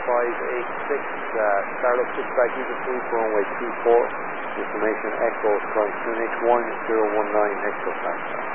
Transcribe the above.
Startup switchback Eagle 2 for runway 24. Information Echo from QNH 1019 Hector Foxtrot.